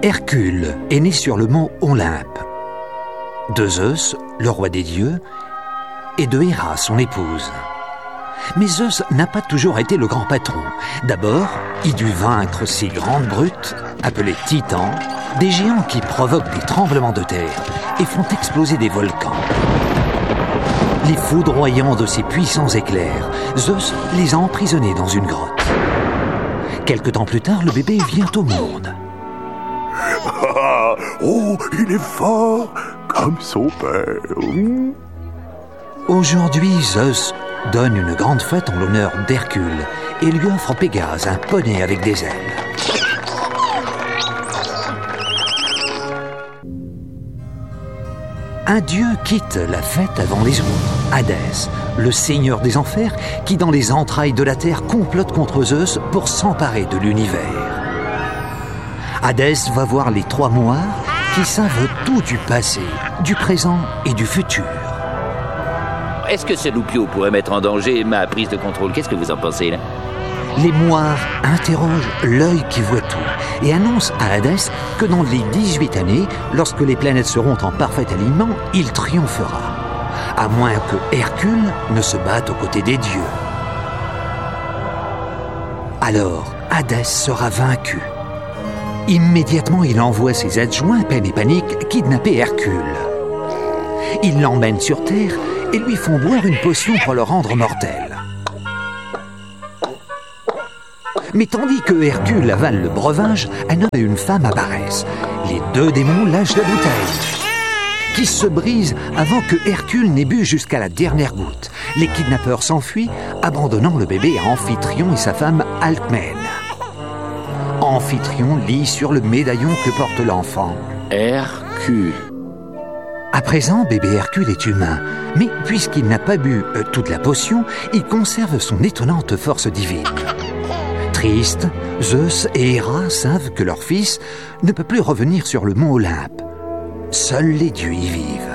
Hercule est né sur le mont Olympe, de Zeus, le roi des dieux, et de Héra, son épouse. Mais Zeus n'a pas toujours été le grand patron. D'abord, il dut vaincre ces grandes brutes, appelées titans, des géants qui provoquent des tremblements de terre et font exploser des volcans. Les foudroyants de ces puissants éclairs, Zeus les a emprisonnés dans une grotte. Quelque temps plus tard, le bébé vient au monde. Oh, il est fort comme son père. Aujourd'hui, Zeus donne une grande fête en l'honneur d'Hercule et lui offre Pégase, un poney avec des ailes. Un dieu quitte la fête avant les autres, Hadès, le seigneur des enfers qui, dans les entrailles de la terre, complote contre Zeus pour s'emparer de l'univers. Hadès va voir les trois moires qui savent tout du passé, du présent et du futur. Est-ce que ce loupio pourrait mettre en danger ma prise de contrôle? Qu'est-ce que vous en pensez, là? Les moires interrogent l'œil qui voit tout et annoncent à Hadès que dans les 18 années, lorsque les planètes seront en parfait alignement, il triomphera. À moins que Hercule ne se batte aux côtés des dieux. Alors, Hadès sera vaincu. Immédiatement, il envoie ses adjoints, peine et panique, kidnapper Hercule. Ils l'emmènent sur Terre et lui font boire une potion pour le rendre mortel. Mais tandis que Hercule avale le breuvage, un homme et une femme apparaissent. Les deux démons lâchent la bouteille, qui se brise avant que Hercule n'ait bu jusqu'à la dernière goutte. Les kidnappeurs s'enfuient, abandonnant le bébé à Amphitryon et sa femme Alcmène. Amphitryon lit sur le médaillon que porte l'enfant. Hercule. À présent, bébé Hercule est humain, mais puisqu'il n'a pas bu toute la potion, il conserve son étonnante force divine. Triste, Zeus et Héra savent que leur fils ne peut plus revenir sur le mont Olympe. Seuls les dieux y vivent.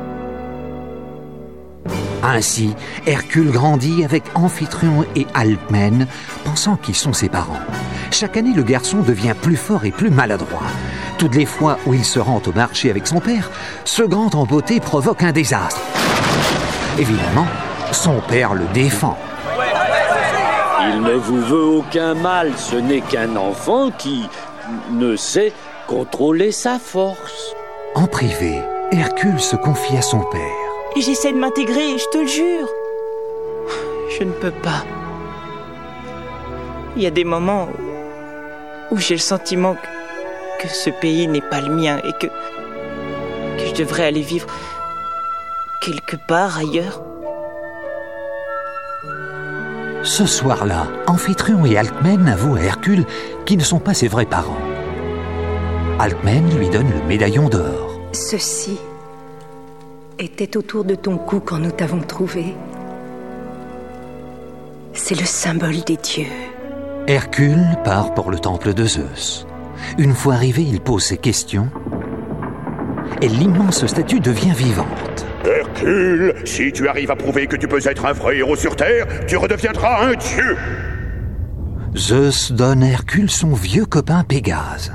Ainsi, Hercule grandit avec Amphitryon et Alcmène, pensant qu'ils sont ses parents. Chaque année, le garçon devient plus fort et plus maladroit. Toutes les fois où il se rend au marché avec son père, ce grand en beauté provoque un désastre. Évidemment, son père le défend. Il ne vous veut aucun mal, ce n'est qu'un enfant qui ne sait contrôler sa force. En privé, Hercule se confie à son père. J'essaie de m'intégrer, je te le jure. Je ne peux pas. Il y a des moments où j'ai le sentiment que ce pays n'est pas le mien et que je devrais aller vivre quelque part ailleurs. Ce soir-là, Amphitryon et Alcmène avouent à Hercule qu'ils ne sont pas ses vrais parents. Alcmène lui donne le médaillon d'or. Ceci était autour de ton cou quand nous t'avons trouvé. C'est le symbole des dieux. Hercule part pour le temple de Zeus. Une fois arrivé, il pose ses questions et l'immense statue devient vivante. Hercule, si tu arrives à prouver que tu peux être un vrai héros sur Terre, tu redeviendras un dieu. Zeus donne à Hercule son vieux copain Pégase.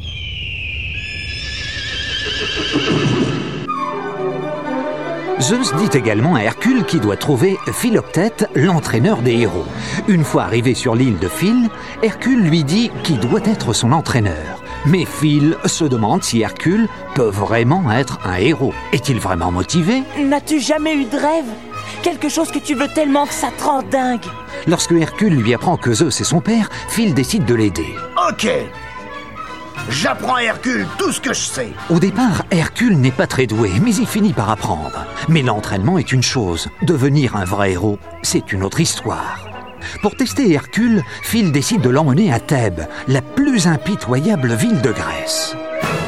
Zeus dit également à Hercule qu'il doit trouver Philoctète, l'entraîneur des héros. Une fois arrivé sur l'île de Phil, Hercule lui dit qu'il doit être son entraîneur. Mais Phil se demande si Hercule peut vraiment être un héros. Est-il vraiment motivé? N'as-tu jamais eu de rêve? Quelque chose que tu veux tellement que ça te rend dingue. Lorsque Hercule lui apprend que Zeus est son père, Phil décide de l'aider. Ok. J'apprends à Hercule tout ce que je sais. Au départ, Hercule n'est pas très doué, mais il finit par apprendre. Mais l'entraînement est une chose. Devenir un vrai héros, c'est une autre histoire. Pour tester Hercule, Phil décide de l'emmener à Thèbes, la plus impitoyable ville de Grèce.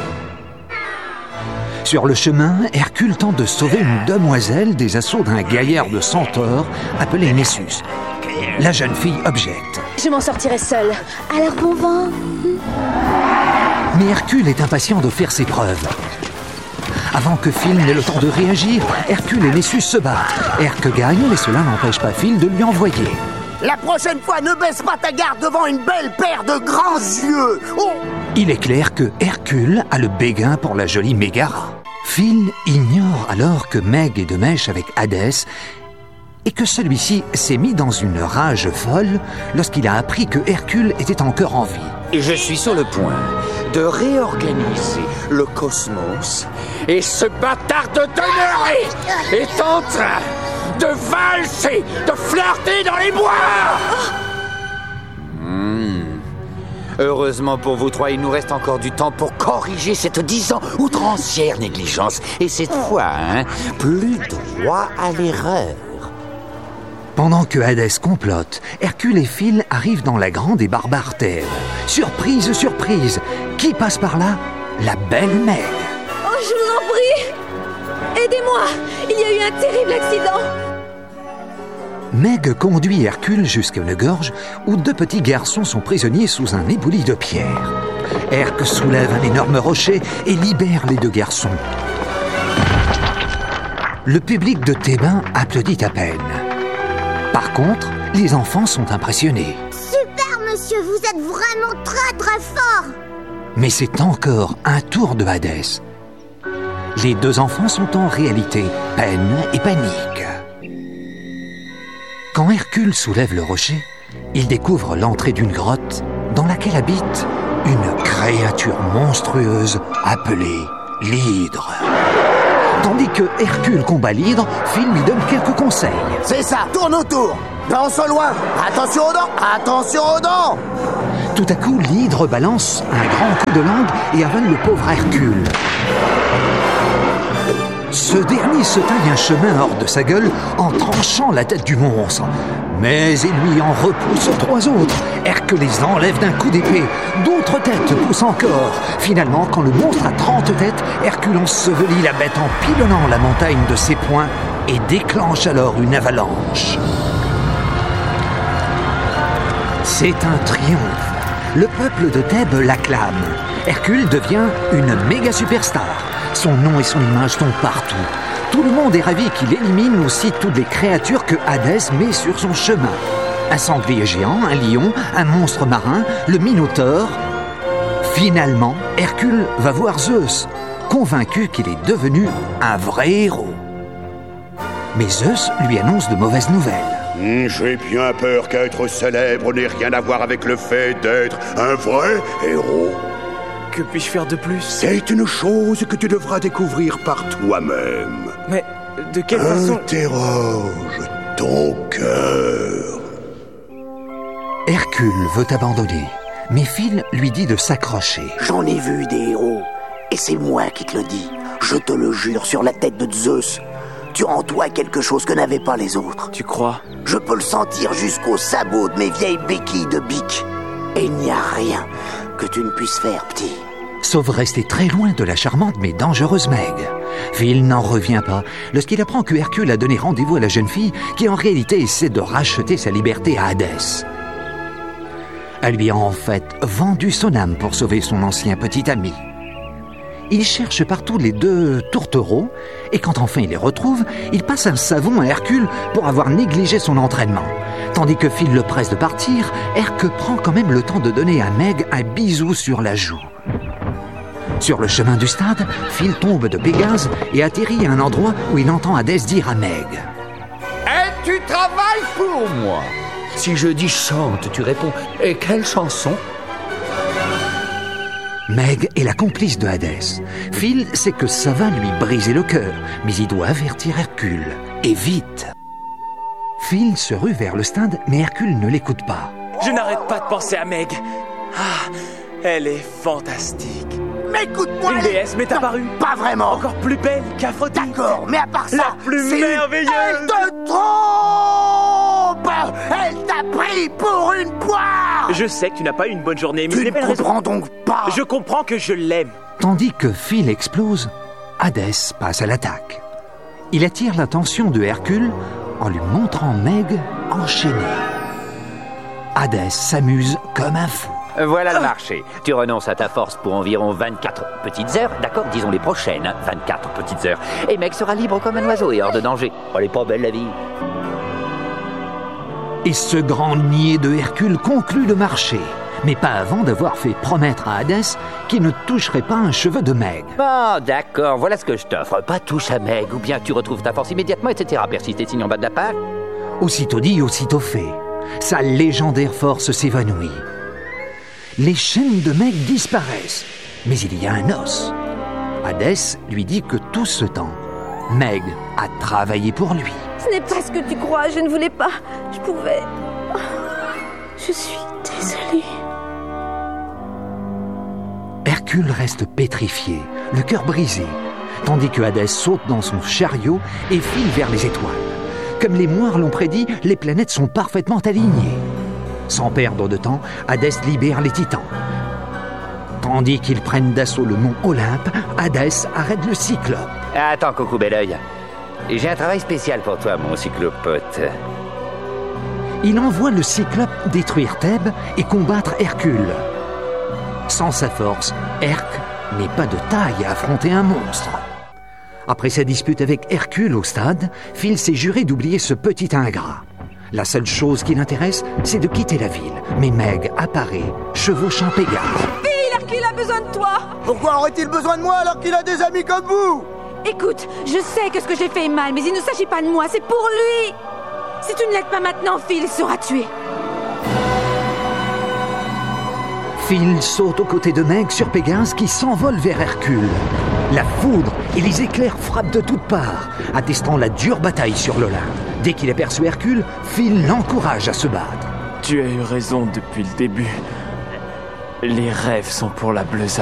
Sur le chemin, Hercule tente de sauver une demoiselle des assauts d'un gaillard de centaures appelé Nessus. La jeune fille objecte. Je m'en sortirai seule. Alors bon vent. Mais Hercule est impatient de faire ses preuves. Avant que Phil n'ait le temps de réagir, Hercule et Nessus se battent. Herc gagne, mais cela n'empêche pas Phil de lui envoyer. La prochaine fois, ne baisse pas ta garde devant une belle paire de grands yeux. Oh. Il est clair que Hercule a le béguin pour la jolie Mégara. Phil ignore alors que Meg est de mèche avec Hadès et que celui-ci s'est mis dans une rage folle lorsqu'il a appris que Hercule était encore en vie. Je suis sur le point de réorganiser le cosmos et ce bâtard de demeuré est en train de valser, de flirter dans les bois. Heureusement pour vous trois, il nous reste encore du temps pour corriger cette 10 ans outrancière négligence. Et cette fois, plus droit à l'erreur. Pendant que Hadès complote, Hercule et Phil arrivent dans la grande et barbare Thèbes. Surprise, surprise! Qui passe par là? La belle Meg. Oh, je vous en prie! Aidez-moi! Il y a eu un terrible accident! Meg conduit Hercule jusqu'à une gorge où deux petits garçons sont prisonniers sous un éboulis de pierre. Hercule soulève un énorme rocher et libère les deux garçons. Le public de Thébain applaudit à peine. Par contre, les enfants sont impressionnés. Super, monsieur, vous êtes vraiment très très fort! Mais c'est encore un tour de Hadès. Les deux enfants sont en réalité peine et panique. Quand Hercule soulève le rocher, il découvre l'entrée d'une grotte dans laquelle habite une créature monstrueuse appelée l'hydre. Tandis que Hercule combat l'hydre, Phil lui donne quelques conseils. C'est ça, tourne autour. Pense au loin. Attention aux dents. Attention aux dents. Tout à coup, l'hydre balance un grand coup de langue et avale le pauvre Hercule. Ce dernier se taille un chemin hors de sa gueule en tranchant la tête du monstre. Mais il lui en repousse 3 autres. Hercule les enlève d'un coup d'épée. D'autres têtes poussent encore. Finalement, quand le monstre a 30 têtes, Hercule ensevelit la bête en pilonnant la montagne de ses poings et déclenche alors une avalanche. C'est un triomphe. Le peuple de Thèbes l'acclame. Hercule devient une méga superstar. Son nom et son image sont partout. Tout le monde est ravi qu'il élimine aussi toutes les créatures que Hadès met sur son chemin. Un sanglier géant, un lion, un monstre marin, le Minotaure. Finalement, Hercule va voir Zeus, convaincu qu'il est devenu un vrai héros. Mais Zeus lui annonce de mauvaises nouvelles. J'ai bien peur qu'être célèbre n'ait rien à voir avec le fait d'être un vrai héros. Que puis-je faire de plus? C'est une chose que tu devras découvrir par toi-même. Mais de quelle façon? Interroge ton cœur. Hercule veut abandonner, mais Phil lui dit de s'accrocher. J'en ai vu des héros, et c'est moi qui te le dis. Je te le jure sur la tête de Zeus. Tu as en toi quelque chose que n'avaient pas les autres. Tu crois? Je peux le sentir jusqu'au sabot de mes vieilles béquilles de bique. Et il n'y a rien que tu ne puisses faire, petit. Sauf rester très loin de la charmante mais dangereuse Meg. Phil n'en revient pas lorsqu'il apprend que Hercule a donné rendez-vous à la jeune fille qui en réalité essaie de racheter sa liberté à Hadès. Elle lui a en fait vendu son âme pour sauver son ancien petit ami. Il cherche partout les deux tourtereaux et quand enfin il les retrouve, il passe un savon à Hercule pour avoir négligé son entraînement. Tandis que Phil le presse de partir, Hercule prend quand même le temps de donner à Meg un bisou sur la joue. Sur le chemin du stade, Phil tombe de Pégase et atterrit à un endroit où il entend Hadès dire à Meg. Et tu travailles pour moi. Si je dis chante, tu réponds. Et quelle chanson? Meg est la complice de Hadès. Phil sait que ça va lui briser le cœur, mais il doit avertir Hercule. Et vite. Phil se rue vers le stade, mais Hercule ne l'écoute pas. Je n'arrête pas de penser à Meg. Ah, elle est fantastique. Mais écoute-moi. Une déesse m'est apparue. Pas vraiment. Encore plus belle qu'Aphrodite. D'accord, mais à part ça, la plus merveilleuse. Elle te trompe. Elle t'a pris pour une poire. Je sais que tu n'as pas eu une bonne journée, mais tu ne comprends donc pas. Je comprends que je l'aime. Tandis que Phil explose, Hadès passe à l'attaque. Il attire l'attention de Hercule en lui montrant Meg enchaînée. Hadès s'amuse comme un fou. Voilà le marché. Tu renonces à ta force pour environ 24 petites heures. D'accord, disons les prochaines, 24 petites heures. Et Meg sera libre comme un oiseau et hors de danger. Oh, elle est pas belle la vie. Et ce grand niais de Hercule conclut de marcher, mais pas avant d'avoir fait promettre à Hadès qu'il ne toucherait pas un cheveu de Meg. Bon, d'accord, voilà ce que je t'offre. Pas touche à Meg, ou bien tu retrouves ta force immédiatement, etc. Persiste et signe en bas de la page. Aussitôt dit, aussitôt fait. Sa légendaire force s'évanouit. Les chaînes de Meg disparaissent, mais il y a un os. Hadès lui dit que tout ce temps, Meg a travaillé pour lui. Ce n'est pas ce que tu crois, je ne voulais pas. Je pouvais... Je suis désolée. Hercule reste pétrifié, le cœur brisé, tandis que Hadès saute dans son chariot et file vers les étoiles. Comme les moires l'ont prédit, les planètes sont parfaitement alignées. Sans perdre de temps, Hadès libère les titans. Tandis qu'ils prennent d'assaut le mont Olympe, Hadès arrête le cyclope. Attends, coucou bel oeil. J'ai un travail spécial pour toi, mon cyclopote. Il envoie le cyclope détruire Thèbes et combattre Hercule. Sans sa force, Herc n'est pas de taille à affronter un monstre. Après sa dispute avec Hercule au stade, Phil s'est juré d'oublier ce petit ingrat. La seule chose qui l'intéresse, c'est de quitter la ville. Mais Meg apparaît, chevauchant Pégase. Phil, Hercule a besoin de toi. Pourquoi aurait-il besoin de moi alors qu'il a des amis comme vous? Écoute, je sais que ce que j'ai fait est mal, mais il ne s'agit pas de moi, c'est pour lui. Si tu ne l'aides pas maintenant, Phil sera tué. Phil saute aux côtés de Meg sur Pégase qui s'envole vers Hercule. La foudre et les éclairs frappent de toutes parts, attestant la dure bataille sur l'Olympe. Dès qu'il aperçoit Hercule, Phil l'encourage à se battre. Tu as eu raison depuis le début. Les rêves sont pour la bleusaille.